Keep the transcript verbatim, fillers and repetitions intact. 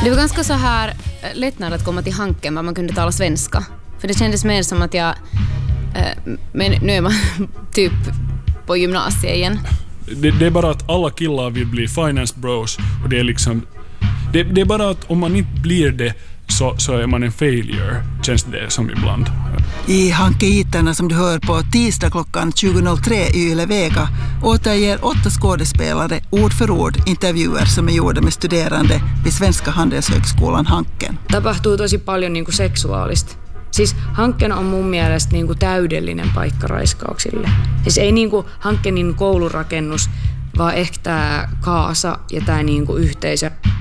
Det var ganska så här lättnad att komma till Hanken, men man kunde tala svenska. För det kändes mer som att jag... Eh, men nu är man typ på gymnasiet igen. Det, det är bara att alla killar vill bli finance bros. Och det är liksom... Det, det är bara att om man inte blir det så, så är man en failure, känns det som ibland. I Hanke-iterna som du hör på tisdag klockan tjugo noll tre i Yle Vega återger åtta skådespelare ord för ord intervjuer som är gjorda med studerande vid Svenska handelshögskolan Hanken. Tapahtuu tosi paljon niin kuin seksuaalista. Siis Hanken on mun mielestä niin kuin täydellinen paikka raiskauksille. Siis ei niin kuin Hankenin koulurakennus, vaan ehkä tämä kaasa ja tämä niin kuin yhteisö.